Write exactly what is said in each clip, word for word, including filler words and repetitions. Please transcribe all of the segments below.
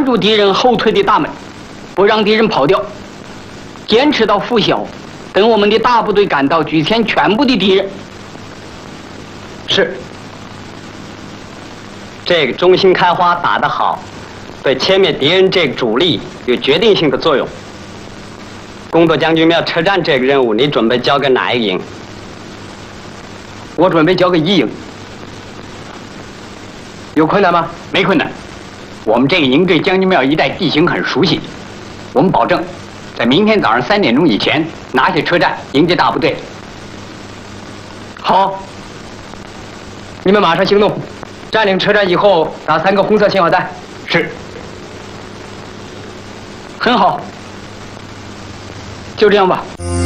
住敌人后退的大门，不让敌人跑掉，坚持到拂晓，等我们的大部队赶到，举歼全部的敌人。 是。这个中心开花打得好，对歼灭敌人这个主力有决定性的作用。公渡将军庙车站这个任务，你准备交给哪一个营？ 我准备交给一营。 有困难吗？ 没困难。我们这个营对将军庙一带地形很熟悉，我们保证在明天早上三点钟以前拿下车站，迎接大部队。 好，你们马上行动，占领车站以后打三个红色信号弹。 是。很好，就这样吧。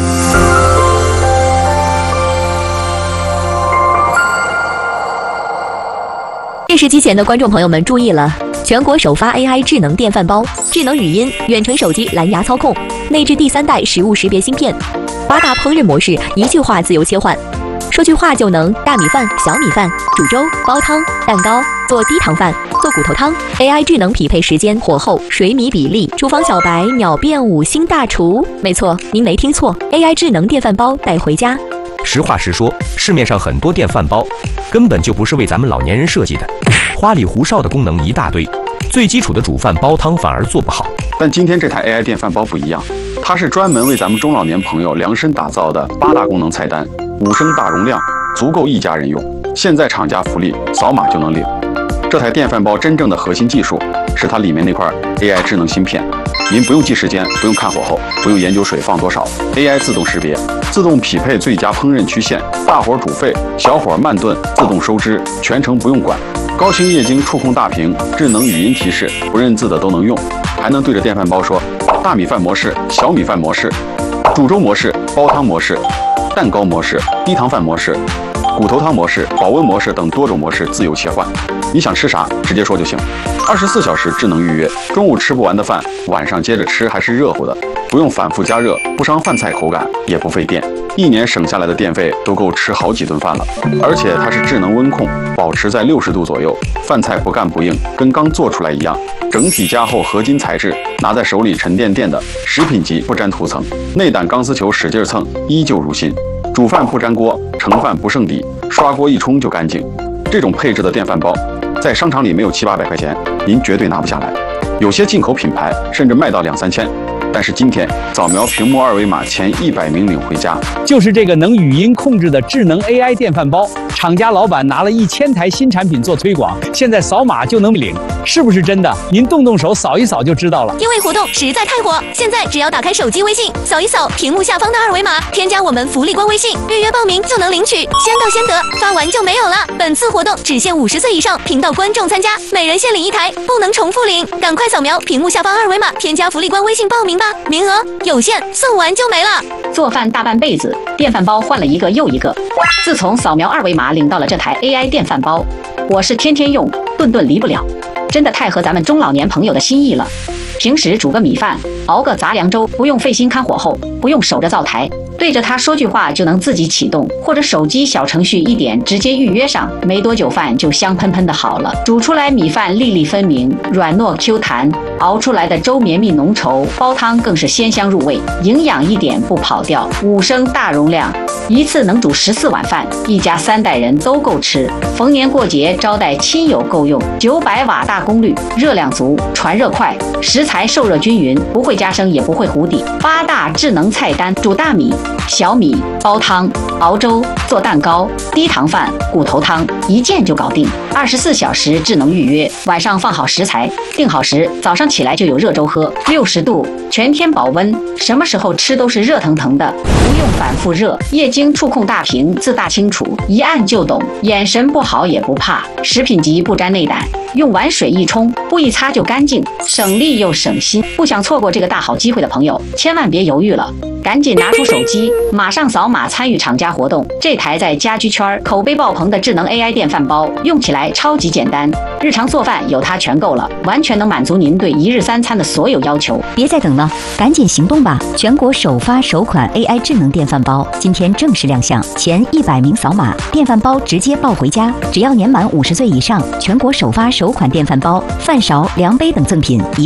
电视机前的观众朋友们注意了，全国首发 A I 智能电饭煲，智能语音、远程手机蓝牙操控，内置第三代食物识别芯片，八大烹饪模式一句话自由切换，说句话就能大米饭、小米饭、煮粥、煲汤、蛋糕、做低糖饭、做骨头汤。A I 智能匹配时间、火候、水米比例，厨房小白秒变五星大厨。没错，您没听错 ，A I 智能电饭煲带回家。 实话实说，市面上很多电饭煲根本就不是为咱们老年人设计的，花里胡哨的功能一大堆，最基础的煮饭煲汤反而做不好。 但今天这台 A I 电饭煲不一样，它是专门为咱们中老年朋友量身打造的八大功能菜单，五升大容量，足够一家人用。现在厂家福利，扫码就能领。这台电饭煲真正的核心技术是它里面那块 A I 智能芯片，您不用记时间，不用看火候，不用研究水放多少 ，A I 自动识别，自动匹配最佳烹饪曲线，大火煮沸，小火慢炖，自动收汁，全程不用管。高清液晶触控大屏，智能语音提示，不认字的都能用，还能对着电饭煲说大米饭模式、小米饭模式、煮粥模式、煲汤模式、蛋糕模式、低糖饭模式、骨头汤模式、保温模式等多种模式自由切换。你想吃啥，直接说就行。二十四小时智能预约，中午吃不完的饭，晚上接着吃还是热乎的，不用反复加热，不伤饭菜口感，也不费电。一年省下来的电费都够吃好几顿饭了。而且它是智能温控，保持在六十度左右，饭菜不干不硬，跟刚做出来一样。整体加厚合金材质，拿在手里沉甸甸的，食品级不沾涂层。内胆钢丝球使劲蹭，依旧如新。煮饭不粘锅，盛饭不剩底，刷锅一冲就干净。这种配置的电饭煲，在商场里没有七八百块钱，您绝对拿不下来。有些进口品牌甚至卖到两三千。但是今天扫描屏幕二维码前一百名领回家， 就是这个能语音控制的智能 A I 电饭煲。厂家老板拿了一千台新产品做推广，现在扫码就能领，是不是真的？您动动手扫一扫就知道了。 优惠活动实在太火，现在只要打开手机微信，扫一扫屏幕下方的二维码，添加我们福利官微信，预约报名就能领取，先到先得，发完就没有了。本次活动只限五十岁以上频道观众参加，每人限领一台，不能重复领。赶快扫描屏幕下方二维码，添加福利官微信报名吧，名额有限，送完就没了。 做饭大半辈子，电饭煲换了一个又一个。自从扫描二维码领到了这台 A I 电饭煲，我是天天用，顿顿离不了，真的太合咱们中老年朋友的心意了。平时煮个米饭，熬个杂粮粥，不用费心看火候，不用守着灶台，对着它说句话就能自己启动，或者手机小程序一点直接预约上，没多久饭就香喷喷的好了。煮出来米饭粒粒分明，软糯 Q 弹，熬出来的粥绵密浓稠，煲汤更是鲜香入味，营养一点不跑掉。五升大容量，一次能煮十四碗饭，一家三代人都够吃。逢年过节招待亲友够用。九百瓦大功率，热量足，传热快，食材受热均匀，不会加生也不会糊底。八大智能菜单，煮大米、小米、煲汤、熬粥、做蛋糕、低糖饭、骨头汤，一键就搞定。二十四小时智能预约，晚上放好食材，定好时，早上起来就有热粥喝。六十度，全天保温，什么时候吃都是热腾腾的，不用反复热。液晶触控大屏，字大清楚，一按就懂，眼神不好也不怕。食品级不沾内胆，用碗水一冲，不一擦就干净，省力又省心。不想错过这个大好机会的朋友，千万别犹豫了，赶紧拿出手机，马上扫码参与厂家活动。这台在家居圈口碑爆棚的智能 A I 电饭煲，用起来超级简单，日常做饭有它全够了，完全能满足您对一日三餐的所有要求。 别再等了，赶紧行动吧！全国首发首款 A I 智能电饭煲，今天正式亮相，前一百名扫码，电饭煲直接抱回家。只要年满五十岁以上，全国首发首款电饭煲，饭勺、量杯等赠品一